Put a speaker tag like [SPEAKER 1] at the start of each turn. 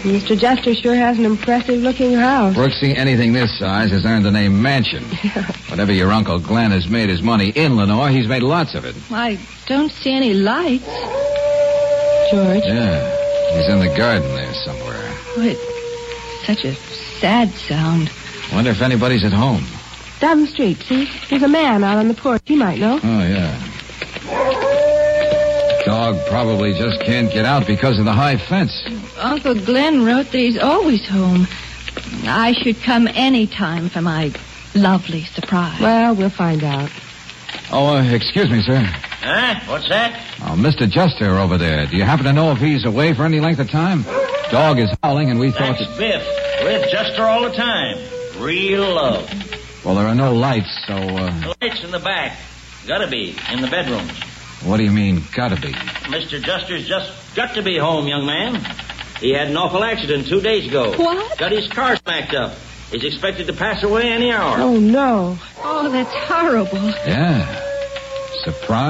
[SPEAKER 1] Mr. Jester sure has an impressive-looking house.
[SPEAKER 2] Brooksy, anything this size has earned the name mansion. Whatever your Uncle Glenn has made his money in Lenore, he's made lots of it.
[SPEAKER 3] I don't see any lights.
[SPEAKER 1] George?
[SPEAKER 2] Yeah, he's in the garden there somewhere.
[SPEAKER 3] Oh, it's such a sad sound.
[SPEAKER 2] Wonder if anybody's at home.
[SPEAKER 1] Down the street, see? There's a man out on the porch. He might know.
[SPEAKER 2] Oh, yeah. Dog probably just can't get out because of the high fence.
[SPEAKER 3] Uncle Glenn wrote that he's always home. I should come any time for my lovely surprise.
[SPEAKER 1] Well, we'll find out.
[SPEAKER 2] Oh, excuse me, sir.
[SPEAKER 4] Huh? What's that?
[SPEAKER 2] Oh, Mr. Jester over there. Do you happen to know if he's away for any length of time? Dog is howling, and we thought
[SPEAKER 4] That's
[SPEAKER 2] that...
[SPEAKER 4] Biff. With Jester all the time. Real love.
[SPEAKER 2] Well, there are no lights, so,
[SPEAKER 4] The lights in the back. Gotta be. In the bedrooms.
[SPEAKER 2] What do you mean, gotta be?
[SPEAKER 4] Mr. Jester's just got to be home, young man. He had an awful accident 2 days ago.
[SPEAKER 3] What?
[SPEAKER 4] Got his car smacked up. He's expected to pass away any hour.
[SPEAKER 1] Oh, no.
[SPEAKER 3] Oh, that's horrible.
[SPEAKER 2] Yeah. Surprise.